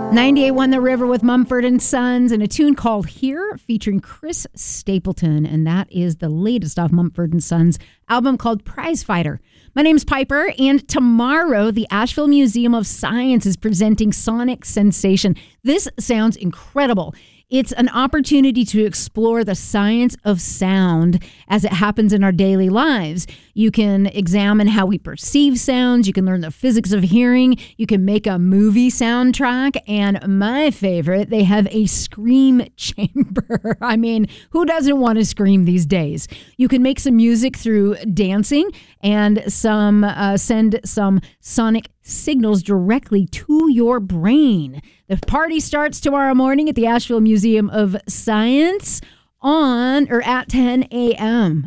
98.1 The River with Mumford and Sons, and a tune called Here featuring Chris Stapleton, and that is the latest off Mumford and Sons album called Prize Fighter. My name's Piper, and tomorrow the Asheville Museum of Science is presenting Sonic Sensation. This sounds incredible. It's an opportunity to explore the science of sound as it happens in our daily lives. You can examine how we perceive sounds. You can learn the physics of hearing. You can make a movie soundtrack. And my favorite, they have a scream chamber. I mean, who doesn't want to scream these days? You can make some music through dancing and send some sonic signals directly to your brain. The party starts tomorrow morning at the Asheville Museum of Science at 10 a.m.